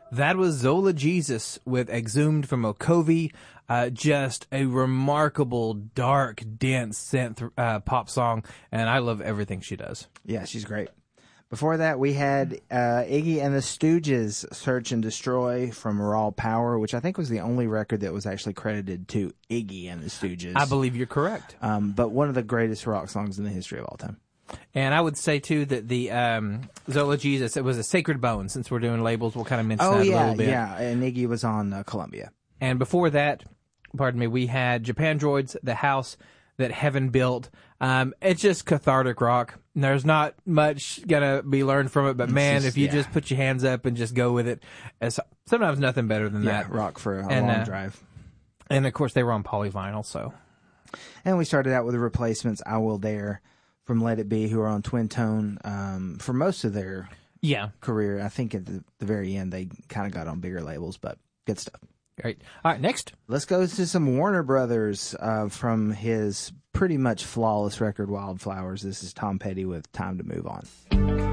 That was Zola Jesus with Exhumed from Okovi. Just a remarkable, dark, dense synth pop song, and I love everything she does. Yeah, she's great. Before that, we had Iggy and the Stooges' Search and Destroy from Raw Power, which I think was the only record that was actually credited to Iggy and the Stooges. I believe you're correct. But one of the greatest rock songs in the history of all time. And I would say, too, that the Zola Jesus, it was a Sacred Bone. Since we're doing labels, we'll kind of mention that a little bit. Yeah, and Iggy was on Columbia. And before that, pardon me, we had Japan Droids, The House That Heaven Built. It's just cathartic rock. There's not much going to be learned from it, but man, if you just put your hands up and just go with it, it's sometimes nothing better than that. Rock for a long drive. And, of course, they were on polyvinyl, so. And we started out with the Replacements, I Will Dare, from Let It Be, who are on Twin Tone for most of their career. I think at the very end they kind of got on bigger labels, but good stuff. Great. All right, next. Let's go to some Warner Brothers from his pretty much flawless record, Wildflowers. This is Tom Petty with Time to Move On.